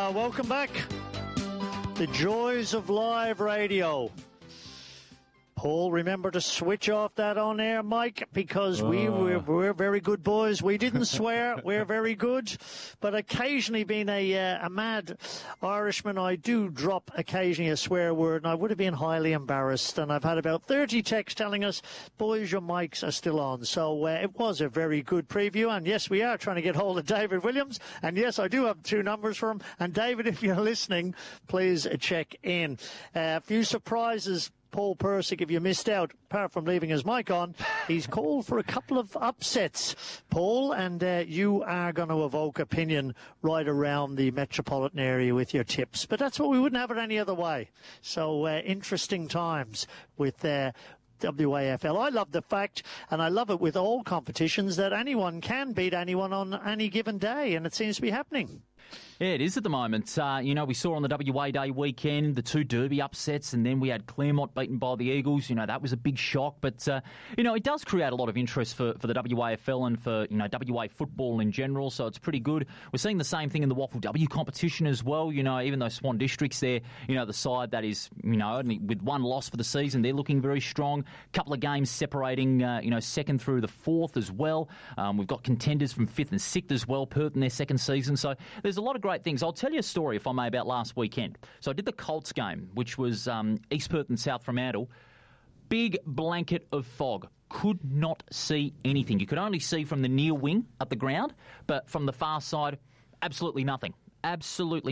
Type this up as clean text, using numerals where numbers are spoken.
Welcome back. The joys of live radio. Paul, remember to switch off that on-air mic because we're very good boys. We didn't swear. We're very good. But occasionally, being a mad Irishman, I do drop occasionally a swear word, and I would have been highly embarrassed. And I've had about 30 texts telling us, boys, your mics are still on. So it was a very good preview. And yes, we are trying to get hold of David Williams. And yes, I do have 2 numbers for him. And David, if you're listening, please check in. A few surprises. Paul Persick, if you missed out, apart from leaving his mic on, he's called for a couple of upsets, Paul, and you are going to evoke opinion right around the metropolitan area with your tips. But that's what we wouldn't have it any other way. So interesting times with WAFL. I love the fact, and I love it with all competitions, that anyone can beat anyone on any given day, and it seems to be happening. Yeah, it is at the moment. We saw on the WA Day weekend the 2 Derby upsets, and then we had Claremont beaten by the Eagles. That was a big shock. But, it does create a lot of interest for the WAFL and for, WA football in general, so it's pretty good. We're seeing the same thing in the Waffle W competition as well. Even though Swan District's there, the side that is, only with 1 loss for the season, they're looking very strong. A couple of games separating, second through the 4th as well. We've got contenders from 5th and 6th as well, Perth in their second season. So there's a lot of great things. I'll tell you a story, if I may, about last weekend. So I did the Colts game, which was East Perth and South Fremantle. Big blanket of fog. Could not see anything. You could only see from the near wing at the ground, but from the far side, absolutely nothing. Absolutely